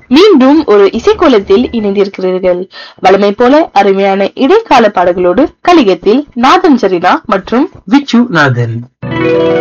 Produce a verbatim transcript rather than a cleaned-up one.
மீண்டும் ஒரு இசைக்கோலத்தில் இணைந்திருக்கிறீர்கள். வழமை போல அருமையான இடைக்கால பாடல்களோடு கலிகத்தில் நாதன் சரினா மற்றும் விச்சு நாதன்.